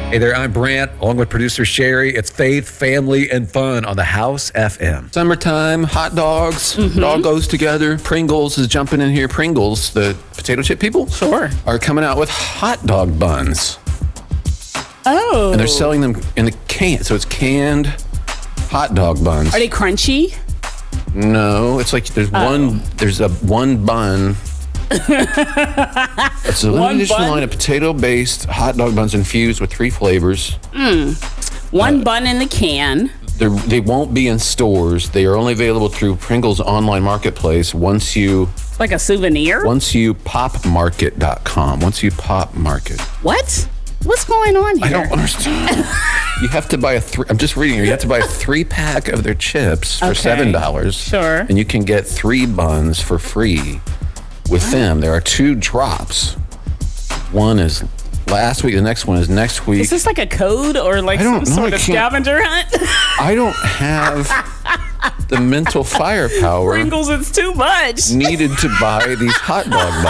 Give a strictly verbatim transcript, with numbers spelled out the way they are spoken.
Hey there, I'm Brant, along with producer Sherry. It's faith, family, and fun on the House F M. Summertime, hot dogs, Mm-hmm. it all goes together. Pringles is jumping in here. Pringles, the potato chip people, Sure. are coming out with hot dog buns. Oh. And they're selling them in the can. So it's canned hot dog buns. Are they crunchy? No, it's like there's Oh. one, there's a one bun. It's a One limited edition bun? line of potato-based hot dog buns infused with three flavors. One bun in the can. They're, they won't be in stores. They are only available through Pringles online marketplace. Once you Like a souvenir? once you pop market dot com. Once you pop market. What? What's going on here? I don't understand. You have to buy a three. I'm just reading here. You have to buy a three pack of their chips for Okay. seven dollars. Sure. And you can get three buns for free with them. There are two drops. One is last week. The next one is next week. Is this like a code or like I some don't know. sort I of can't- scavenger hunt? I don't have the mental firepower Pringles, it's too much. needed to buy these hot dog